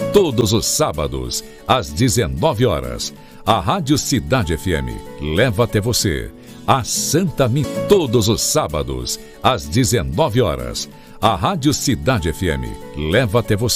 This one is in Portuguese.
Todos os sábados, às 19 horas, a Rádio Cidade FM leva até você a Santa Missa. Todos os sábados, às 19 horas, a Rádio Cidade FM leva até você